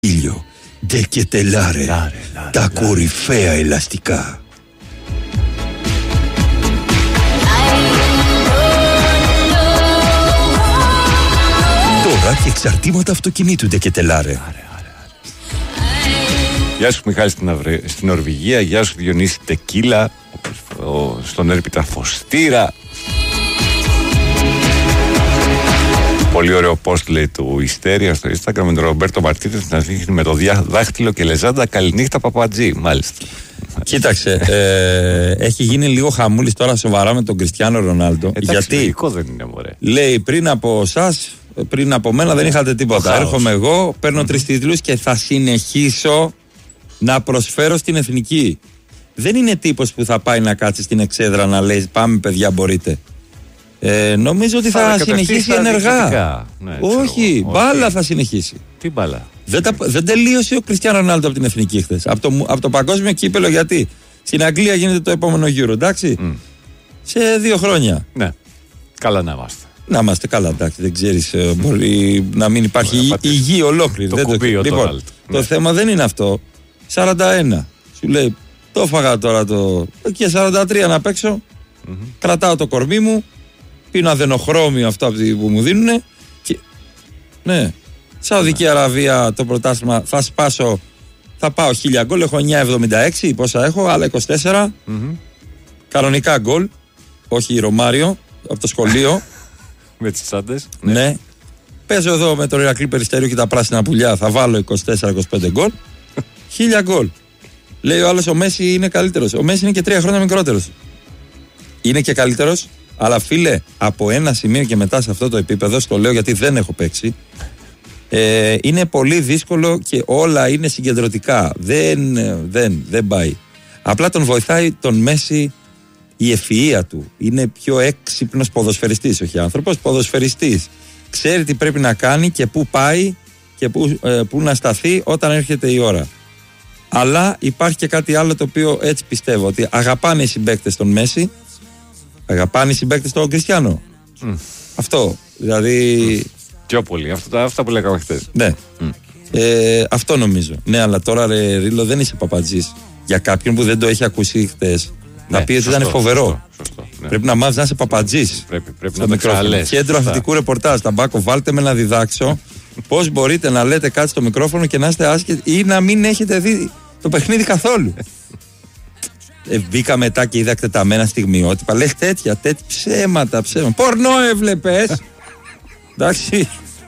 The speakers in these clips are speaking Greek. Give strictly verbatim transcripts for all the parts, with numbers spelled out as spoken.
ήλιο, ντε και τελάρε, λάρε, λάρε, τα λάρε. Κορυφαία ελαστικά. Τώρα και εξαρτήματα αυτοκινήτου, ντε και τελάρε. Γεια σου Μιχάλη στην, Αυρε... στην Νορβηγία, γεια σου Διονύση Τεκίλα, ο... στον Έρπιτα Φωστήρα. Πολύ ωραίο post λέει του Ιστέρια στο Instagram με τον Ρομπέρτο Μαρτίνες να δείχνει με το δάχτυλο και λεζάντα καληνύχτα παπατζή. Μάλιστα. Κοίταξε, ε, έχει γίνει λίγο χαμούλης τώρα σοβαρά με τον Κριστιάνο Ρονάλντο. Εντάξει, γιατί λογικό δεν είναι, μωρέ. Λέει πριν από εσάς, πριν από μένα δεν είχατε τίποτα. Έρχομαι εγώ, παίρνω mm-hmm. τρεις τίτλους και θα συνεχίσω να προσφέρω στην εθνική. Δεν είναι τύπος που θα πάει να κάτσει στην εξέδρα να λέει πάμε παιδιά μπορείτε. Ε, νομίζω ότι θα, θα συνεχίσει ενεργά. Ναι, όχι, εγώ, μπάλα όχι. Θα συνεχίσει. Τι μπάλα. Δεν, τα, δεν τελείωσε ο Κριστιάνο Ρονάλντο από την εθνική χθες. Από το, από το παγκόσμιο κύπελο, γιατί στην Αγγλία γίνεται το επόμενο Euro, εντάξει. Mm. Σε δύο χρόνια. Ναι. Καλά να είμαστε. Να είμαστε καλά, εντάξει. Δεν ξέρεις, μπορεί να μην υπάρχει η, η γη ολόκληρη. Το δεν κουμπί, το, λοιπόν, το ναι. θέμα δεν είναι αυτό. σαράντα ένα. Σου λέει, το φάγα τώρα το. Και σαράντα τρία να παίξω. Mm-hmm. Κρατάω το κορμί μου. Πίνω αδενοχρώμιο αυτό που μου δίνουν. Και... Ναι. Σαουδική Αραβία το πρωτάθλημα θα σπάσω. Θα πάω χίλια γκολ. Έχω εννιακόσια εβδομήντα έξι. Πόσα έχω, άλλα είκοσι τέσσερα. Mm-hmm. Κανονικά γκολ. Όχι Ρωμάριο. Από το σχολείο. Με τις τσάντες. Ναι. ναι. Παίζω εδώ με το Ηρακλή Περιστέριο και τα πράσινα πουλιά. Θα βάλω είκοσι τέσσερα είκοσι πέντε γκολ. Χίλια γκολ. Λέει ο άλλος ο Μέση είναι καλύτερος. Ο Μέση είναι και τρία χρόνια μικρότερος. Είναι και καλύτερος. Αλλά φίλε, από ένα σημείο και μετά σε αυτό το επίπεδο, στο λέω γιατί δεν έχω παίξει, ε, είναι πολύ δύσκολο και όλα είναι συγκεντρωτικά. Δεν, δεν, δεν πάει. Απλά τον βοηθάει τον Μέση η ευφυΐα του. Είναι πιο έξυπνος ποδοσφαιριστής, όχι άνθρωπος, ποδοσφαιριστής. Ξέρει τι πρέπει να κάνει και πού πάει και πού, ε, πού να σταθεί όταν έρχεται η ώρα. Αλλά υπάρχει και κάτι άλλο το οποίο έτσι πιστεύω, ότι αγαπάνε οι συμπαίκτες τον Μέση. Αγαπάνε οι συμπαίκτες τον Κριστιάνο. Mm. Αυτό. Δηλαδή. Mm. Πιο πολύ. Αυτά, αυτά που λέγαμε χθες. Ναι. Mm. Ε, αυτό νομίζω. Ναι, αλλά τώρα ρε Ρίλο δεν είσαι παπατζής. Για κάποιον που δεν το έχει ακούσει χθες. Ναι, να πει ότι ήταν φοβερό. Σωστό, σωστό, ναι. Πρέπει να μάθεις να είσαι παπατζής. Πρέπει, πρέπει να μικρόφωνο. Κέντρο αθλητικού ρεπορτάζ. Ταμπάκο, βάλτε με να διδάξω πώς μπορείτε να λέτε κάτι στο μικρόφωνο και να είστε άσχετοι ή να μην έχετε δει το παιχνίδι καθόλου. Ε, μπήκα μετά και είδα εκτεταμένα στιγμιότυπα. Λέει τέτοια, τέτοια ψέματα, ψέματα. Πορνό έβλεπες. Εντάξει.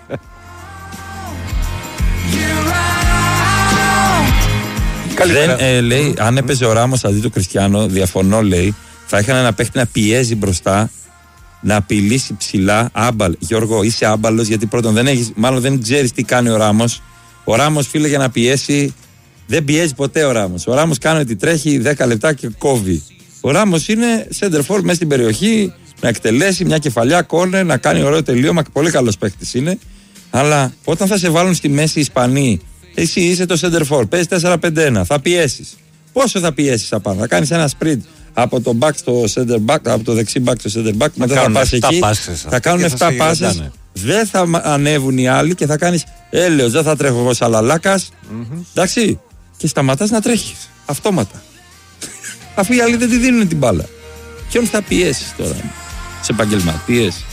Δεν, ε, λέει, αν έπαιζε ο Ράμος αντί του Κριστιάνο, διαφωνώ, λέει, θα είχαν ένα παίχτη να πιέζει μπροστά, να απειλήσει ψηλά. Άμπαλ, Γιώργο, είσαι άμπαλος, γιατί πρώτον δεν έχεις, μάλλον δεν ξέρεις τι κάνει ο Ράμος. Ο Ράμος, φίλε, για να πιέσει. Δεν πιέζει ποτέ ο Ράμος. Ο Ράμος κάνει ότι τρέχει δέκα λεπτά και κόβει. Ο Ράμος είναι center for μέσα στην περιοχή, να εκτελέσει μια κεφαλιά, κόρνερ, να κάνει ωραίο τελείωμα και πολύ καλός παίκτης είναι. Αλλά όταν θα σε βάλουν στη μέση οι Ισπανοί, εσύ είσαι το center for, παίζει τέσσερα πέντε ένα, θα πιέσεις. Πόσο θα πιέσεις απάνω, θα κάνεις ένα sprint από το back στο center back, από το δεξί back στο center back, μετά θα πας εκεί, πάσες, θα κάνουν επτά πάσες. Δεν θα ανέβουν οι άλλοι και θα κάνεις έλεος, δεν θα τρέχω εγώ σαν λαλάκας. Mm-hmm. Εντάξει. Και σταματάς να τρέχεις αυτόματα. Αφού οι άλλοι δεν τη δίνουν την μπάλα. Ποιον θα πιέσεις τώρα, σε επαγγελματίες?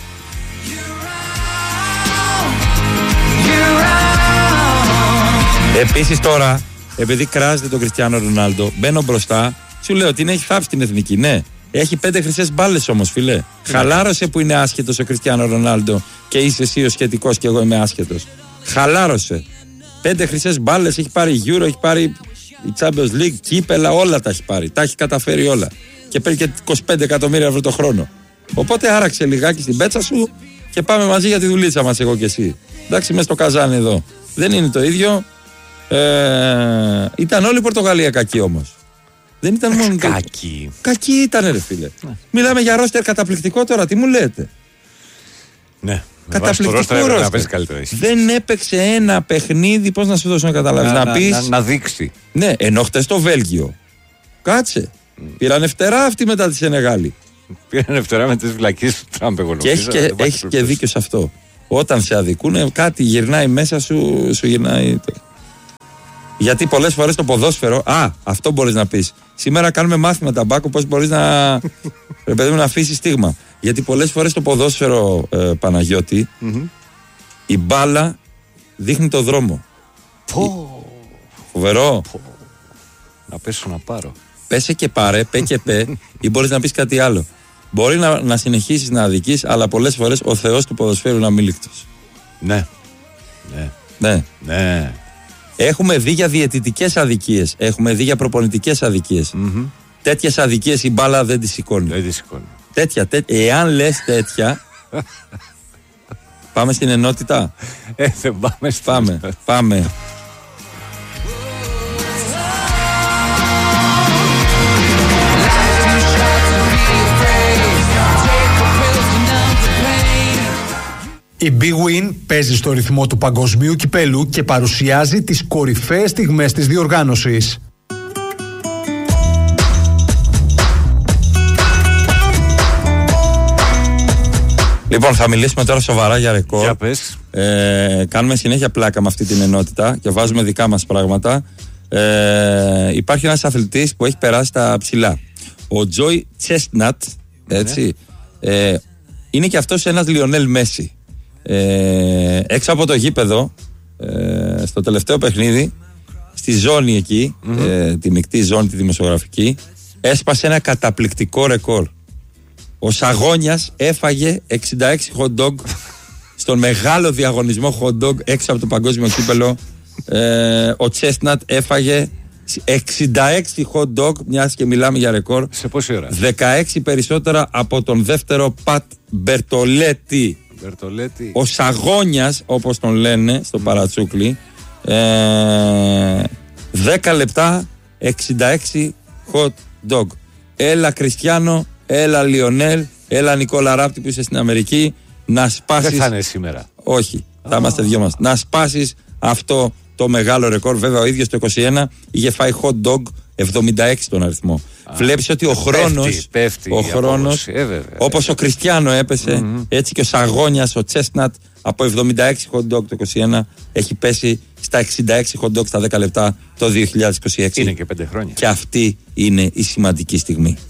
Επίσης τώρα, επειδή κράζεται τον Κριστιάνο Ρονάλντο, μπαίνω μπροστά, σου λέω ότι έχει θάψει την εθνική, ναι. Έχει πέντε χρυσές μπάλες όμως, φίλε. Ναι. Χαλάρωσε που είναι άσχετος ο Κριστιάνο Ρονάλντο και είσαι εσύ ο σχετικός και εγώ είμαι άσχετος. Χαλάρωσε. Πέντε χρυσές μπάλες, έχει πάρει Euro, έχει πάρει η Champions League, κύπελα, όλα τα έχει πάρει. Τα έχει καταφέρει όλα. Και παίρνει και είκοσι πέντε εκατομμύρια ευρώ το χρόνο. Οπότε άραξε λιγάκι στην πέτσα σου και πάμε μαζί για τη δουλίτσα μας, εγώ και εσύ. Εντάξει, μέσα στο καζάνι εδώ. Δεν είναι το ίδιο. Ε, ήταν όλη η Πορτογαλία κακή όμως. Δεν ήταν μόνο. Κακή. Κακή ήταν, ρε φίλε. Ναι. Μιλάμε για ρόστερ καταπληκτικό τώρα, τι μου λέτε. Ναι. Καταπληκτικό ρόστερ. Δεν έπαιξε ένα παιχνίδι, πώς να σου δώσω να καταλάβεις. Να, να, πεις, να, να δείξει. Ναι, ενώ χτες στο Βέλγιο. Κάτσε. Mm. Πήρανε φτερά αυτοί μετά τη Σενεγάλη. Πήρανε φτερά με τις βλακίες του Τραμπ, εγώ νομίζω. Και έχει και, έχεις και δίκιο σε αυτό. Όταν σε αδικούνε, κάτι γυρνάει μέσα σου, σου γυρνάει. Γιατί πολλές φορές το ποδόσφαιρο. Α, αυτό μπορείς να πεις. Σήμερα κάνουμε μάθημα ταμπάκο πώς μπορείς να. Ρε παιδί μου, να αφήσεις στίγμα. Γιατί πολλές φορές το ποδόσφαιρο, ε, Παναγιώτη, mm-hmm. η μπάλα δείχνει το δρόμο. Πω. Φοβερό. Πω. Να πέσω να πάρω. Πέσε και πάρε, πέ και πέ, ή μπορείς να πεις κάτι άλλο. Μπορεί να, να συνεχίσεις να αδικείς, αλλά πολλές φορές ο Θεός του ποδοσφαίρου είναι αμήλικτος. Ναι. Ναι. Ναι. Ναι. Έχουμε δει για διαιτητικές αδικίες. Έχουμε δει για προπονητικές αδικίες. Mm-hmm. Τέτοιες αδικίες η μπάλα δεν τις σηκώνει. Δεν τις σηκώνει. Τέτοια, τέτοια. Εάν λες τέτοια. Πάμε στην ενότητα. Ε, δεν πάμε στην Πάμε. ενότητα. Πάμε. Η Big Win παίζει στο ρυθμό του παγκοσμίου κυπέλου και παρουσιάζει τις κορυφαίες στιγμές της διοργάνωσης. Λοιπόν, θα μιλήσουμε τώρα σοβαρά για ρεκόρ. Για πες. Ε, κάνουμε συνέχεια πλάκα με αυτή την ενότητα και βάζουμε δικά μας πράγματα. Ε, υπάρχει ένας αθλητής που έχει περάσει τα ψηλά. Ο Τζόι Τσέστνατ, έτσι, ναι. ε, είναι και αυτός ένας Λιονέλ Μέση. Ε, έξω από το γήπεδο, ε, στο τελευταίο παιχνίδι, στη ζώνη εκεί, mm-hmm. ε, τη μεικτή ζώνη, τη δημοσιογραφική, έσπασε ένα καταπληκτικό ρεκόρ. Ο Σαγόνιας έφαγε εξήντα έξι hot dog στον μεγάλο διαγωνισμό hot dog έξω από το παγκόσμιο κύπελο. Ε, ο Τσέστνατ έφαγε εξήντα έξι hot dog, μιας και μιλάμε για ρεκόρ. Σε πόση ώρα? δεκαέξι περισσότερα από τον δεύτερο Πατ Μπερτολέτη. Μπερτολέτη. Ο Σαγόνιας, όπως τον λένε στο παρατσούκλι, ε, δέκα λεπτά εξήντα έξι hot dog. Έλα Κριστιάνο, έλα Λιονέλ, έλα Νικόλα Ράπτη που είσαι στην Αμερική, να σπάσεις. Δεν θα είναι σήμερα. Όχι, θα oh. είμαστε δυο μας. Να σπάσεις αυτό το μεγάλο ρεκόρ. Βέβαια ο ίδιος το είκοσι ένα είχε φάει hot dog εβδομήντα έξι τον αριθμό. Ah. Βλέπεις ότι ο χρόνος, πέφτει, πέφτει ο χρόνος ε, βέβαια, όπως ο Κριστιάνο έπεσε, mm-hmm. έτσι και ο Σαγόνιας, ο Τσέστνατ από εβδομήντα έξι hot dog το είκοσι ένα έχει πέσει στα εξήντα έξι hot dog στα δέκα λεπτά το δύο χιλιάδες είκοσι έξι. Είναι και πέντε χρόνια. Και αυτή είναι η σημαντική στιγμή.